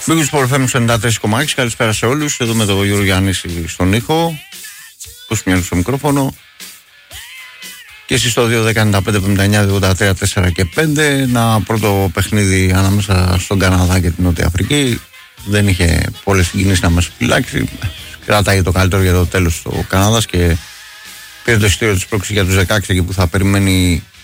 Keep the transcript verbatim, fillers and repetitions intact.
Μπήκου Sport εφ εμ ενενήντα τρία κόμμα έξι. Καλησπέρα σε όλους. Εδώ με τον Γιώργο Γιάννηση στον ήχο. Κοσμιάνου στο μικρόφωνο. Και εσείς στο δύο δέκα ενενήντα πέντε εβδομήντα εννιά ογδόντα τρία τέσσερα και πέντε. Ένα πρώτο παιχνίδι ανάμεσα στον Καναδά και την Νότια Αφρική. Δεν είχε πολλές συγκινήσεις να μας φυλάξει. Κράταγε το καλύτερο για το τέλος ο Καναδάς και πήρε το εισιτήριο της πρόκλησης για τους δεκαέξι εκεί που θα περιμένει